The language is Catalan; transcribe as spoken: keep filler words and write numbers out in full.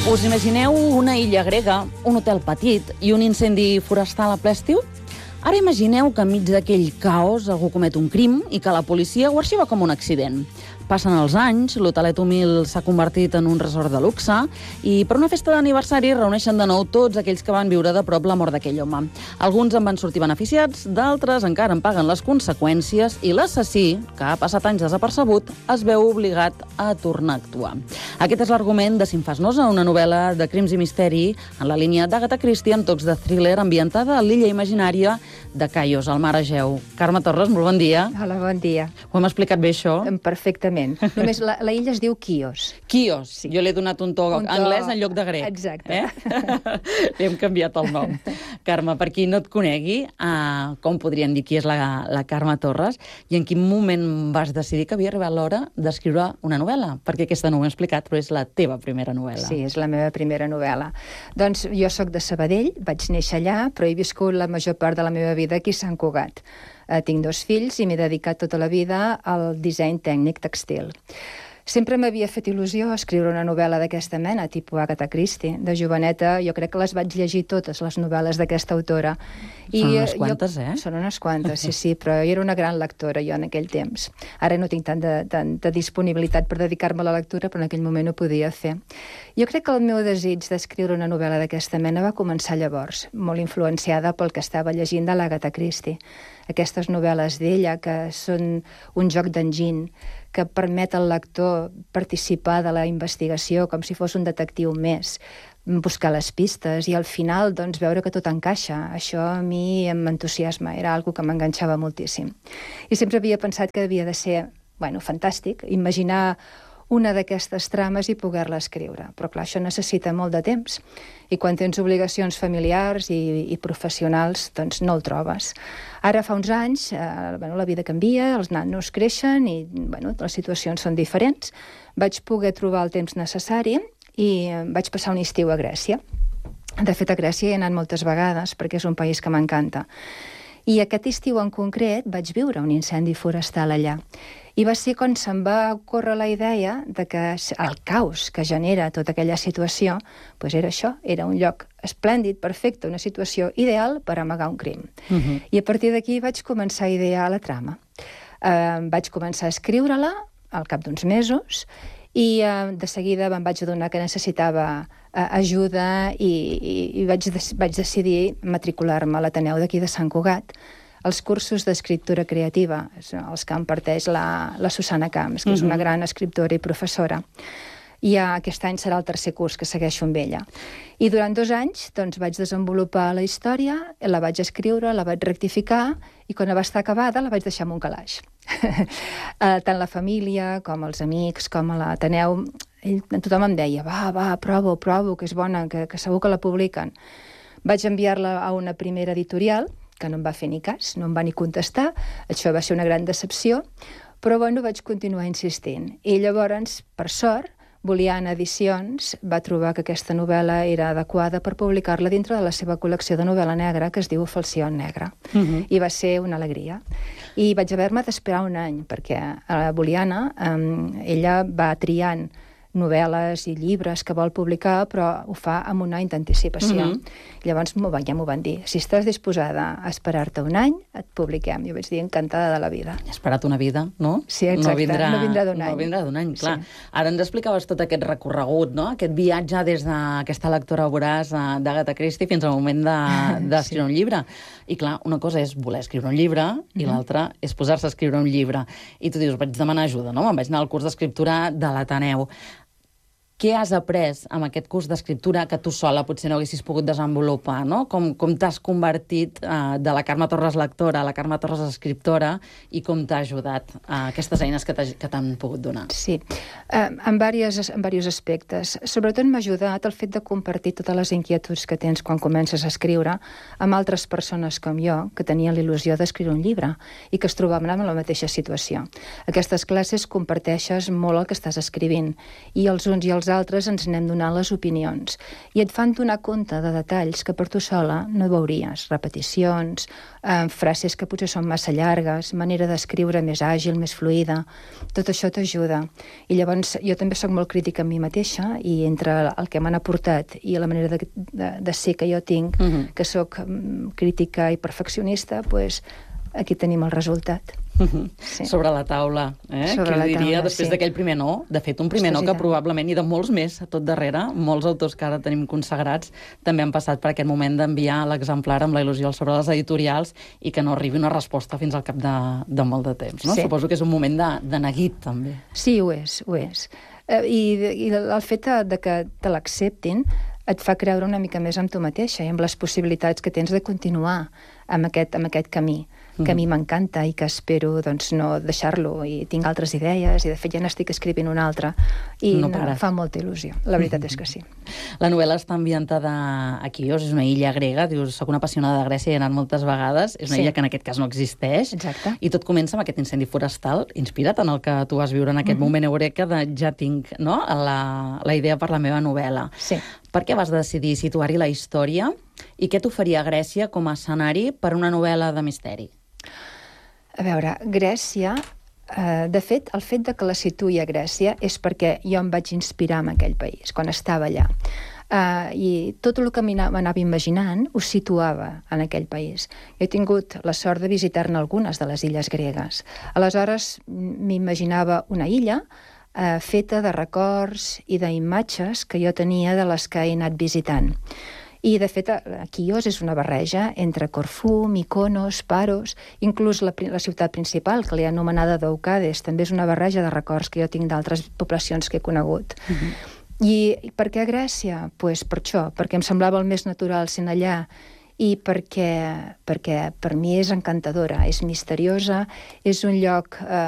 Us imagineu una illa grega, un hotel petit i un incendi forestal a ple estiu? Ara imagineu que enmig d'aquell caos algú comet un crim i que la policia ho arxiva com un accident. Passen els anys, l'hotelet humil s'ha convertit en un resort de luxe i per una festa d'aniversari reuneixen de nou tots aquells que van viure de prop la mort d'aquell home. Alguns en van sortir beneficiats, d'altres encara en paguen les conseqüències i l'assassí, que ha passat anys desapercebut, es veu obligat a tornar a actuar. Aquest és l'argument de Si em fas nosa, una novel·la de crims i misteri en la línia d'Agatha Christie amb tocs de thriller ambientada a l'illa imaginària de Caios, al mar Egeu. Carme Torres, molt bon dia. Hola, bon dia. Ho hem explicat bé, això? Perfectament. Només la, la illa es diu Quios. Quios. Sí. Jo l'he donat un to, un to anglès en lloc de grec. Exacte. Eh? Li hem canviat el nom. Carme, per qui no et conegui, uh, com podríem dir qui és la, la Carme Torres, i en quin moment vas decidir que havia arribat l'hora d'escriure una novel·la? Perquè aquesta no ho he explicat, però és la teva primera novel·la. Sí, és la meva primera novel·la. Doncs jo sóc de Sabadell, vaig néixer allà, però he viscut la major part de la meva vida aquí a Sant Cugat. Uh, tinc dos fills i m'he dedicat tota la vida al disseny tècnic textil. Sempre m'havia fet il·lusió escriure una novel·la d'aquesta mena, tipus Agatha Christie. De joveneta jo crec que les vaig llegir totes, les novel·les d'aquesta autora. I són unes quantes, jo, eh? Són unes quantes, sí, sí, però jo era una gran lectora jo en aquell temps. Ara no tinc tant de, tant de disponibilitat per dedicar-me a la lectura, però en aquell moment ho podia fer. Jo crec que el meu desig d'escriure una novel·la d'aquesta mena va començar llavors, molt influenciada pel que estava llegint de l'Agatha Christie. Aquestes novel·les d'ella, que són un joc d'enginy, que permet al lector participar de la investigació com si fos un detectiu més, buscar les pistes i al final doncs, veure que tot encaixa. Això a mi m'entusiasma, era algo que m'enganxava moltíssim. I sempre havia pensat que havia de ser, bueno, fantàstic, imaginar una d'aquestes trames i poder-la escriure. Però clar, això necessita molt de temps. I quan tens obligacions familiars i, i professionals, doncs no el trobes. Ara fa uns anys, eh, bueno, la vida canvia, els nanos creixen i bueno, les situacions són diferents. Vaig poder trobar el temps necessari i vaig passar un estiu a Grècia. De fet, a Grècia he anat moltes vegades perquè és un país que m'encanta. I aquest estiu en concret vaig viure un incendi forestal allà. I va ser quan se'm va ocórrer la idea de que el caos que genera tota aquella situació doncs era això, era un lloc esplèndid, perfecte, una situació ideal per amagar un crim. Uh-huh. I a partir d'aquí vaig començar a idear la trama. Uh, vaig començar a escriure-la al cap d'uns mesos i uh, de seguida em vaig adonar que necessitava uh, ajuda i, i, i vaig, de, vaig decidir matricular-me a l'Ateneu d'aquí de Sant Cugat, els cursos d'escriptura creativa, els que imparteix la, la Susana Camps, que uh-huh. és una gran escriptora i professora. I aquest any serà el tercer curs que segueixo amb ella. I durant dos anys doncs, vaig desenvolupar la història, la vaig escriure, la vaig rectificar i quan va estar acabada la vaig deixar en un calaix. Tant la família com els amics, com a l'Ateneu, tothom em deia, va, va, provo, provo, que és bona, que, que segur que la publiquen. Vaig enviar-la a una primera editorial, que no em va fer ni cas, no em va ni contestar. Això va ser una gran decepció, però bueno, vaig continuar insistint. I llavors, per sort, Boliana Edicions va trobar que aquesta novel·la era adequada per publicar-la dintre de la seva col·lecció de novel·la negra que es diu Falció Negra. Uh-huh. I va ser una alegria. I vaig haver-me d'esperar un any, perquè a Boliana eh, ella va triant novel·les i llibres que vol publicar, però ho fa amb un any d'anticipació. Mm-hmm. Llavors ja m'ho van dir. Si estàs disposada a esperar-te un any, et publiquem. Jo vaig dir encantada de la vida. He esperat una vida, no? Sí, exacte. No vindrà, no vindrà d'un any. No vindrà d'un any, clar. Sí. Ara ens explicaves tot aquest recorregut, no? Aquest viatge des d'aquesta lectora voraç d'Agatha Christie fins al moment d'escriure sí. un llibre. I clar, una cosa és voler escriure un llibre i mm-hmm. l'altra és posar-se a escriure un llibre. I tu dius, vaig demanar ajuda, no? Me'n vaig anar al curs d'escriptura de l'Ateneu. Què has après amb aquest curs d'escriptura que tu sola potser no haguessis pogut desenvolupar, no? Com, com t'has convertit uh, de la Carme Torres lectora a la Carme Torres escriptora i com t'ha ajudat uh, aquestes eines que t'han pogut donar? Sí, uh, en, diverses, en diversos aspectes. Sobretot m'ha ajudat el fet de compartir totes les inquietuds que tens quan comences a escriure amb altres persones com jo, que tenien la il·lusió d'escriure un llibre i que es trobaven en la mateixa situació. Aquestes classes comparteixes molt el que estàs escrivint i els uns i els altres ens anem donant les opinions. I et fan donar compte de detalls que per tu sola no veuries. Repeticions, eh, frases que potser són massa llargues, manera d'escriure més àgil, més fluida. Tot això t'ajuda. I llavors jo també sóc molt crítica amb mi mateixa i entre el que m'han aportat i la manera de, de, de ser que jo tinc, uh-huh. que sóc um, crítica i perfeccionista, pues, aquí tenim el resultat. Uh-huh. Sí. Sobre la taula, eh? Sobre Què la diria taula, després sí. d'aquell primer no? De fet, un primer Ostres, no que probablement, i de molts més a tot darrere, molts autors que ara tenim consagrats també han passat per aquest moment d'enviar l'exemplar amb la il·lusió sobre les editorials i que no arribi una resposta fins al cap de, de molt de temps, no? Sí. Suposo que és un moment de, de neguit, també. Sí, ho és, ho és. Eh, i, I el fet de que te l'acceptin et fa creure una mica més en tu mateixa i amb les possibilitats que tens de continuar amb aquest, amb aquest camí, que a mi m'encanta i que espero doncs, no deixar-lo, i tinc altres idees, i de fet ja n'estic escrivint una altra, i no no, fa molta il·lusió. La veritat és que sí. La novel·la està ambientada a Quios, és una illa grega, dius, soc una apassionada de Grècia i he anat moltes vegades, és una sí. illa que en aquest cas no existeix, exacte. I tot comença amb aquest incendi forestal, inspirat en el que tu vas viure en aquest mm-hmm. moment eureka de ja tinc, no?, la, la idea per la meva novel·la. Sí. Per què vas decidir situar-hi la història i què t'oferia Grècia com a escenari per una novel·la de misteri? A veure, Grècia, eh, de fet, el fet de que la situï a Grècia és perquè jo em vaig inspirar en aquell país, quan estava allà. Uh, I tot el que m'anava imaginant ho situava en aquell país. He tingut la sort de visitar-ne algunes de les illes gregues. Aleshores, m'imaginava una illa uh, feta de records i d'imatges que jo tenia de les que he anat visitant. I, de fet, Quios és una barreja entre Corfú, Mykonos, Paros, inclús la, la ciutat principal, que l'he anomenada Doukades, també és una barreja de records que jo tinc d'altres poblacions que he conegut. Uh-huh. I, I per què Grècia? Pues per això, perquè em semblava el més natural sent allà i perquè, perquè per mi és encantadora, és misteriosa, és un lloc... Eh,